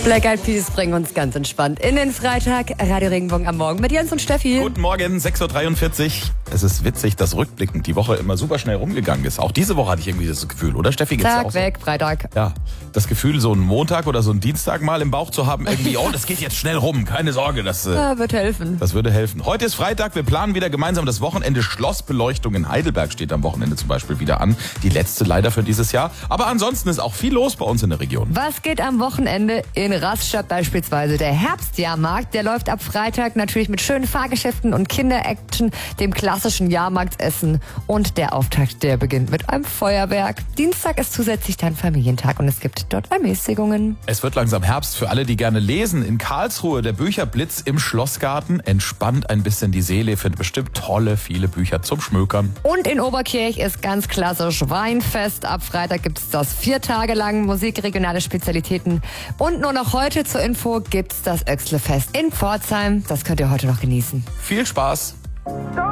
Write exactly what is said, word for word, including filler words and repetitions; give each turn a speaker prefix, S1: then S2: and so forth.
S1: Black Eyed Peas bringen uns ganz entspannt in den Freitag. Radio Regenbogen am Morgen mit Jens und Steffi.
S2: Guten Morgen, sechs Uhr dreiundvierzig. Es ist witzig, dass rückblickend die Woche immer super schnell rumgegangen ist. Auch diese Woche hatte ich irgendwie das Gefühl, oder Steffi? Geht's
S1: Tag
S2: auch
S1: weg,
S2: so?
S1: Freitag.
S2: Ja, das Gefühl, so einen Montag oder so einen Dienstag mal im Bauch zu haben, irgendwie, oh, das geht jetzt schnell rum, keine Sorge, das, äh,
S1: Ja, wird helfen.
S2: das würde helfen. Heute ist Freitag, wir planen wieder gemeinsam das Wochenende. Schlossbeleuchtung in Heidelberg steht am Wochenende zum Beispiel wieder an. Die letzte leider für dieses Jahr. Aber ansonsten ist auch viel los bei uns in der Region.
S1: Was geht am Wochenende in Rastatt beispielsweise? Der Herbstjahrmarkt, der läuft ab Freitag natürlich mit schönen Fahrgeschäften und Kinderaction, dem klassischen Jahrmarktsessen. Und der Auftakt, der beginnt mit einem Feuerwerk. Dienstag ist zusätzlich dann Familientag und es gibt dort Ermäßigungen.
S2: Es wird langsam Herbst für alle, die gerne lesen. In Karlsruhe der Bücherblitz im Schlossgarten. Entspannt ein bisschen die Seele. Ihr findet bestimmt tolle, viele Bücher zum Schmökern.
S1: Und in Oberkirch ist ganz klassisch Weinfest. Ab Freitag gibt es das vier Tage lang, Musik, regionale Spezialitäten. Und nur noch heute zur Info gibt's das Öxlefest in Pforzheim. Das könnt ihr heute noch genießen.
S2: Viel Spaß!